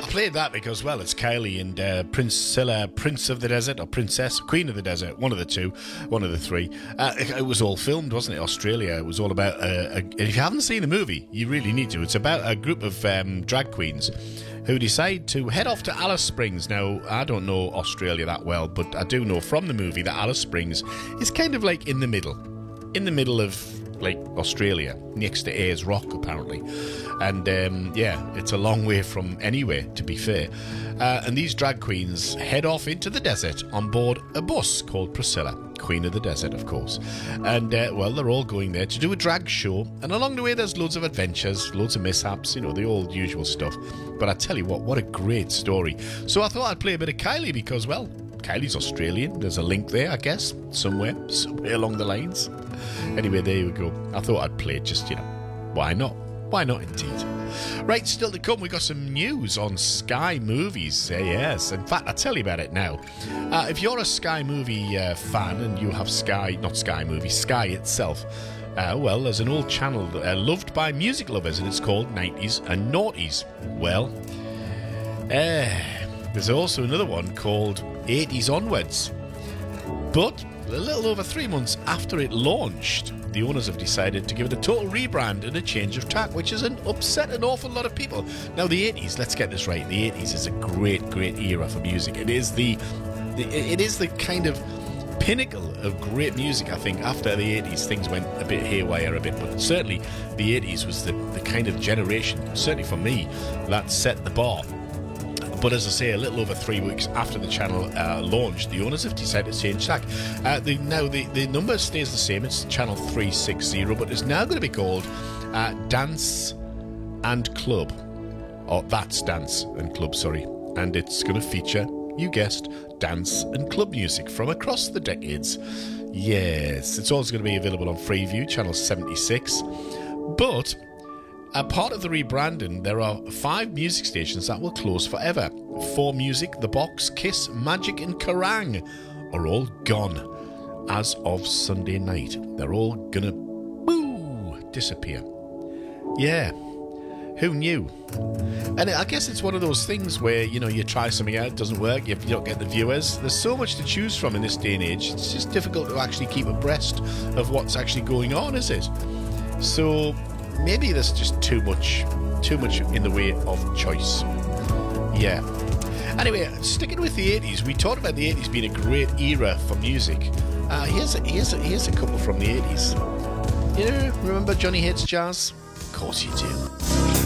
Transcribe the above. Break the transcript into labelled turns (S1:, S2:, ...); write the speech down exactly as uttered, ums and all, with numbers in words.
S1: played that because, well, it's Kylie and uh, Princilla, Prince of the Desert, or Princess, Queen of the Desert, one of the two, one of the three. Uh, it, it was all filmed, wasn't it? Australia. It was all about, uh, a, if you haven't seen the movie, you really need to. It's about a group of um, drag queens who decide to head off to Alice Springs. Now, I don't know Australia that well, but I do know from the movie that Alice Springs is kind of like in the middle. In the middle of, like, Australia, next to Ayers Rock, apparently. And, um, yeah, it's a long way from anywhere, to be fair. Uh, and these drag queens head off into the desert on board a bus called Priscilla, Queen of the Desert, of course. And, uh, well, they're all going there to do a drag show. And along the way, there's loads of adventures, loads of mishaps, you know, the old usual stuff. But I tell you what, what a great story. So I thought I'd play a bit of Kylie because, well, Kylie's Australian. There's a link there, I guess, somewhere, somewhere along the lines. Anyway, there we go. I thought I'd play it just, you know, why not? Why not, indeed? Right, still to come, we got some news on Sky Movies. Uh, yes, in fact, I'll tell you about it now. Uh, if you're a Sky Movie uh, fan and you have Sky, not Sky Movie, Sky itself, uh, well, there's an old channel uh, loved by music lovers, and it's called nineties and Noughties. Well, uh, there's also another one called eighties Onwards. But a little over three months after it launched, the owners have decided to give it a total rebrand and a change of tack, which has upset an awful lot of people. Now, the eighties, let's get this right, the eighties is a great, great era for music. It is the, the it is the kind of pinnacle of great music, I think. After the eighties, things went a bit haywire a bit, but certainly the eighties was the, the kind of generation, certainly for me, that set the bar. But as I say, a little over three weeks after the channel uh, launched, the owners have decided to change tack. Uh, the, now, the, the number stays the same. It's channel three sixty, but it's now going to be called uh, Dance and Club. Or That's Dance and Club, sorry. And it's going to feature, you guessed, dance and club music from across the decades. Yes, it's also going to be available on Freeview, channel seventy-six. But a part of the rebranding, there are five music stations that will close forever. four Music, The Box, Kiss, Magic and Kerrang are all gone as of Sunday night. They're all gonna, boo, disappear. Yeah, who knew? And I guess it's one of those things where, you know, you try something out, it doesn't work, you don't get the viewers. There's so much to choose from in this day and age, it's just difficult to actually keep abreast of what's actually going on, is it? So maybe there's just too much, too much in the way of choice. Yeah. Anyway, sticking with the eighties, we talked about the eighties being a great era for music. Uh, here's a, here's a, here's a couple from the eighties. You know, remember Johnny Hates Jazz? Of course you do.